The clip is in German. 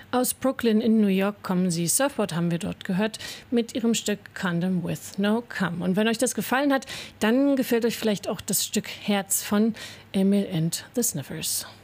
Aus Brooklyn in New York kommen sie. Surfboard haben wir dort gehört mit ihrem Stück Condom with No Cum. Und wenn euch das gefallen hat, dann gefällt euch vielleicht auch das Stück Herz von Emil and the Sniffers.